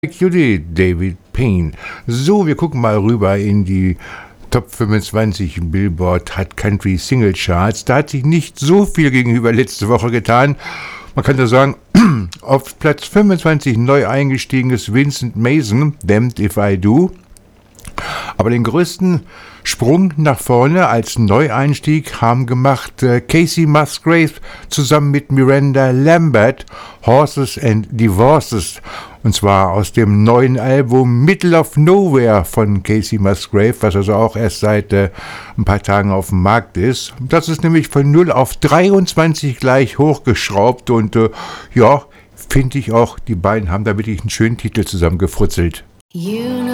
Judy, David Payne. So, wir gucken mal rüber in die Top 25 Billboard Hot Country Single Charts. Da hat sich nicht so viel gegenüber letzte Woche getan. Man kann da sagen, auf Platz 25 neu eingestiegen ist Vincent Mason, Damned If I Do. Aber den größten Sprung nach vorne als Neueinstieg haben gemacht Casey Musgrave zusammen mit Miranda Lambert, Horses and Divorces. Und zwar aus dem neuen Album Middle of Nowhere von Casey Musgrave, was also auch erst seit ein paar Tagen auf dem Markt ist. Das ist nämlich von 0 auf 23 gleich hochgeschraubt und ja, finde ich auch, die beiden haben da wirklich einen schönen Titel zusammengefrutzelt.